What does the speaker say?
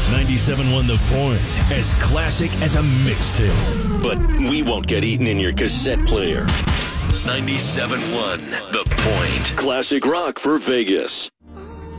97.1 The Point, as classic as a mixtape. But we won't get eaten in your cassette player. 97.1 The Point. Classic rock for Vegas.